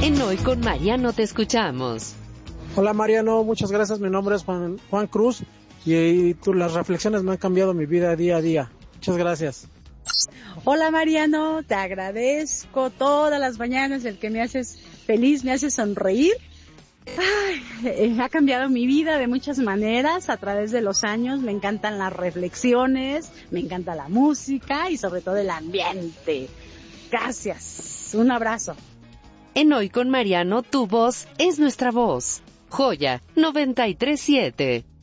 En Hoy con Mariano te escuchamos. Hola Mariano, muchas gracias. Mi nombre es Juan Cruz y las reflexiones me han cambiado mi vida día a día. Muchas gracias. Hola Mariano, te agradezco todas las mañanas el que me haces feliz, me haces sonreír. Ha cambiado mi vida de muchas maneras a través de los años. Me encantan las reflexiones, me encanta la música y sobre todo el ambiente. Gracias, un abrazo. En Hoy con Mariano, tu voz es nuestra voz. Joya 93.7.